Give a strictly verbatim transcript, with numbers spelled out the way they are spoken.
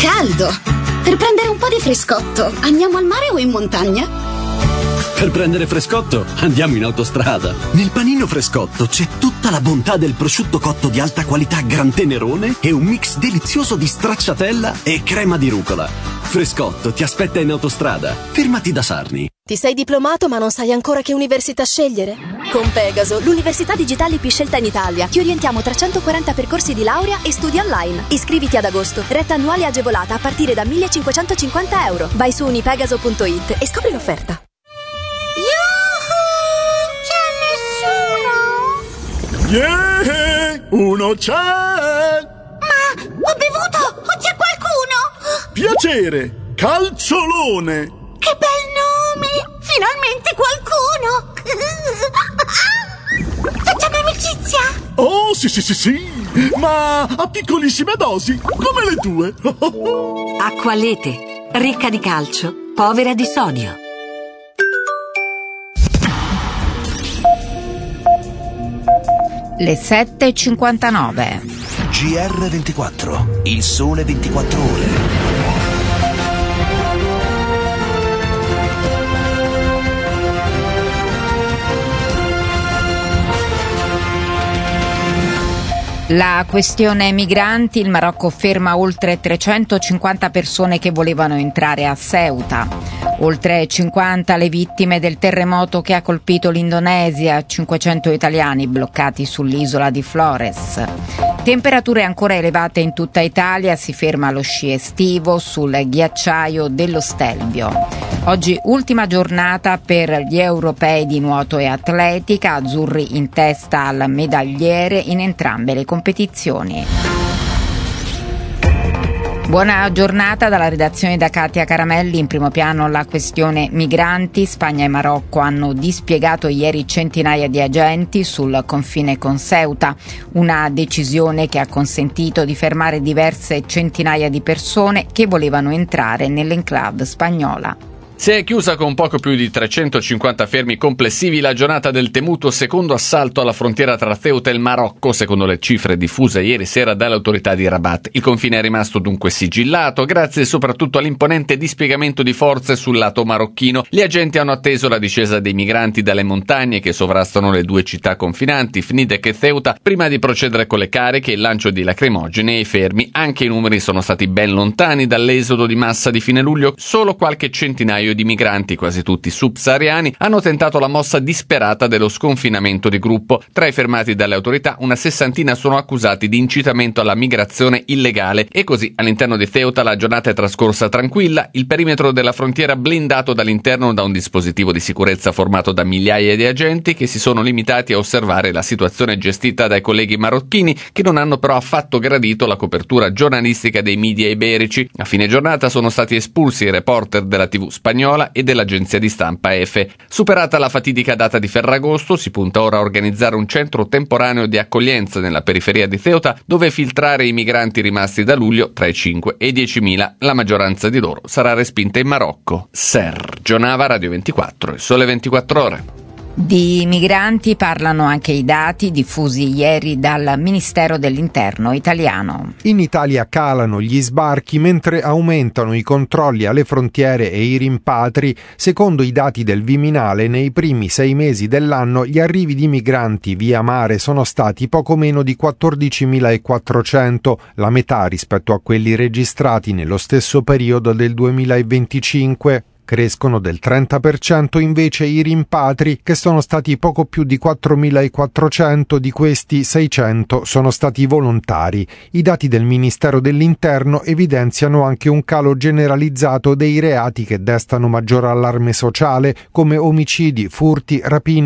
caldo. Per prendere un po' di frescotto, andiamo al mare o in montagna? Per prendere frescotto, andiamo in autostrada. Nel panino frescotto c'è tutta la bontà del prosciutto cotto di alta qualità Gran Tenerone e un mix delizioso di stracciatella e crema di rucola. Frescotto ti aspetta in autostrada. Fermati da Sarni. Ti sei diplomato ma non sai ancora che università scegliere? Con Pegaso, l'università digitale più scelta in Italia. Ti orientiamo tra centoquaranta percorsi di laurea e studi online. Iscriviti ad agosto. Retta annuale agevolata a partire da millecinquecentocinquanta euro. Vai su unipegaso punto it e scopri l'offerta. Yeah, uno c'è! Ma ho bevuto! O c'è qualcuno? Piacere, Calciolone! Che bel nome! Finalmente qualcuno! Facciamo amicizia? Oh, sì, sì, sì, sì! Ma a piccolissime dosi, come le tue! Acqualete, ricca di calcio, povera di sodio. Le sette e cinquantanove. G R ventiquattro, il sole ventiquattro ore. La questione migranti, il Marocco ferma oltre trecentocinquanta persone che volevano entrare a Ceuta. Oltre cinquanta le vittime del terremoto che ha colpito l'Indonesia, cinquecento italiani bloccati sull'isola di Flores. Temperature ancora elevate in tutta Italia, si ferma lo sci estivo sul ghiacciaio dello Stelvio. Oggi ultima giornata per gli europei di nuoto e atletica, azzurri in testa al medagliere in entrambe le competizioni. Buona giornata dalla redazione da Katia Caramelli. In primo piano la questione migranti. Spagna e Marocco hanno dispiegato ieri centinaia di agenti sul confine con Ceuta, una decisione che ha consentito di fermare diverse centinaia di persone che volevano entrare nell'enclave spagnola. Si è chiusa con poco più di trecentocinquanta fermi complessivi la giornata del temuto secondo assalto alla frontiera tra Ceuta e il Marocco, secondo le cifre diffuse ieri sera dalle autorità di Rabat. Il confine è rimasto dunque sigillato, grazie soprattutto all'imponente dispiegamento di forze sul lato marocchino. Gli agenti hanno atteso la discesa dei migranti dalle montagne che sovrastano le due città confinanti, Fnidek e Ceuta, prima di procedere con le cariche e il lancio di lacrimogene ai fermi. Anche i numeri sono stati ben lontani dall'esodo di massa di fine luglio. Solo qualche centinaio di migranti, quasi tutti subsahariani, hanno tentato la mossa disperata dello sconfinamento di gruppo. Tra i fermati dalle autorità, una sessantina sono accusati di incitamento alla migrazione illegale. E così, all'interno di Ceuta, la giornata è trascorsa tranquilla, il perimetro della frontiera blindato dall'interno da un dispositivo di sicurezza formato da migliaia di agenti che si sono limitati a osservare la situazione gestita dai colleghi marocchini, che non hanno però affatto gradito la copertura giornalistica dei media iberici. A fine giornata sono stati espulsi i reporter della tivù spagnola e dell'agenzia di stampa EFE. Superata la fatidica data di Ferragosto, si punta ora a organizzare un centro temporaneo di accoglienza nella periferia di Ceuta, dove filtrare i migranti rimasti da luglio tra i cinque e i diecimila. La maggioranza di loro sarà respinta in Marocco. Sergio Nava, Radio ventiquattro, il sole ventiquattro ore. Di migranti parlano anche i dati diffusi ieri dal Ministero dell'Interno italiano. In Italia calano gli sbarchi mentre aumentano i controlli alle frontiere e i rimpatri. Secondo i dati del Viminale, nei primi sei mesi dell'anno gli arrivi di migranti via mare sono stati poco meno di quattordicimilaquattrocento, la metà rispetto a quelli registrati nello stesso periodo del duemilaventicinque. Crescono del trenta per cento invece i rimpatri, che sono stati poco più di quattromilaquattrocento, di questi seicento sono stati volontari. I dati del Ministero dell'Interno evidenziano anche un calo generalizzato dei reati che destano maggior allarme sociale, come omicidi, furti, rapine